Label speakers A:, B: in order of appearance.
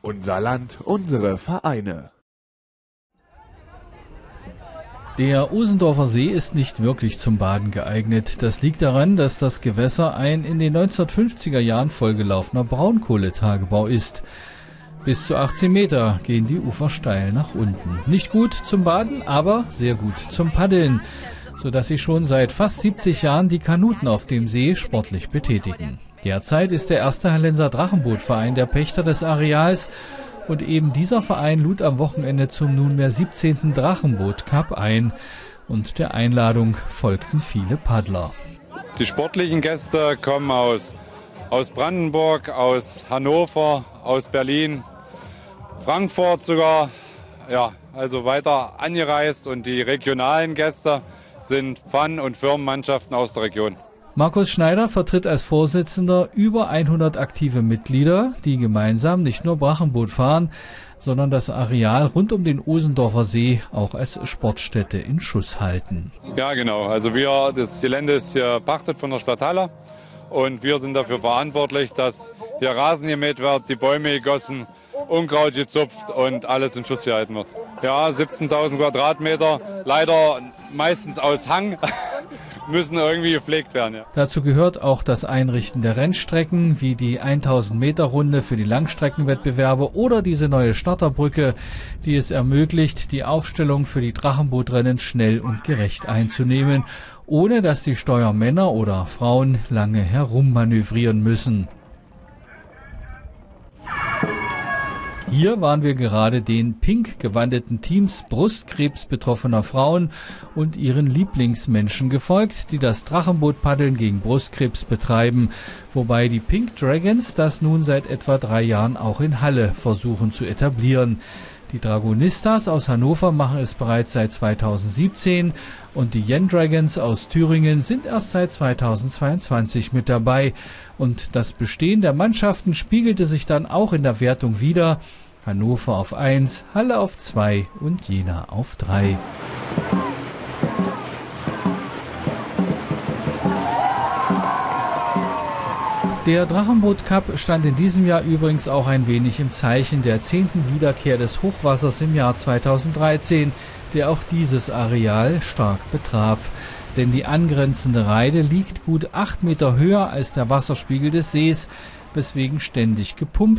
A: Unser Land, unsere Vereine.
B: Der Osendorfer See ist nicht wirklich zum Baden geeignet. Das liegt daran, dass das Gewässer ein in den 1950er Jahren vollgelaufener Braunkohletagebau ist. Bis zu 18 Meter gehen die Ufer steil nach unten. Nicht gut zum Baden, aber sehr gut zum Paddeln, sodass sich schon seit fast 70 Jahren die Kanuten auf dem See sportlich betätigen. Derzeit ist der erste Hallenser Drachenbootverein der Pächter des Areals und eben dieser Verein lud am Wochenende zum nunmehr 17. Drachenboot-Cup ein und der Einladung folgten viele Paddler.
C: Die sportlichen Gäste kommen aus Brandenburg, aus Hannover, aus Berlin, Frankfurt sogar, ja, also weiter angereist, und die regionalen Gäste sind Pfann- und Firmenmannschaften aus der Region.
B: Markus Schneider vertritt als Vorsitzender über 100 aktive Mitglieder, die gemeinsam nicht nur Drachenboot fahren, sondern das Areal rund um den Osendorfer See auch als Sportstätte in Schuss halten.
C: Ja, genau. Also das Gelände ist hier pachtet von der Stadt Halle und wir sind dafür verantwortlich, dass hier Rasen gemäht wird, die Bäume gegossen, Unkraut gezupft und alles in Schuss gehalten wird. Ja, 17.000 Quadratmeter, leider meistens aus Hang. Müssen irgendwie gepflegt werden. Ja.
B: Dazu gehört auch das Einrichten der Rennstrecken, wie die 1000-Meter-Runde für die Langstreckenwettbewerbe oder diese neue Starterbrücke, die es ermöglicht, die Aufstellung für die Drachenbootrennen schnell und gerecht einzunehmen, ohne dass die Steuermänner oder Frauen lange herummanövrieren müssen. Hier waren wir gerade den pink gewandeten Teams brustkrebsbetroffener Frauen und ihren Lieblingsmenschen gefolgt, die das Drachenbootpaddeln gegen Brustkrebs betreiben, wobei die Pink Dragons das nun seit etwa 3 Jahren auch in Halle versuchen zu etablieren. Die Dragonistas aus Hannover machen es bereits seit 2017 und die Yen Dragons aus Thüringen sind erst seit 2022 mit dabei. Und das Bestehen der Mannschaften spiegelte sich dann auch in der Wertung wider. Hannover auf 1, Halle auf 2 und Jena auf 3. Der Drachenboot Cup stand in diesem Jahr übrigens auch ein wenig im Zeichen der 10. Wiederkehr des Hochwassers im Jahr 2013, der auch dieses Areal stark betraf. Denn die angrenzende Reide liegt gut 8 Meter höher als der Wasserspiegel des Sees, weswegen ständig gepumpt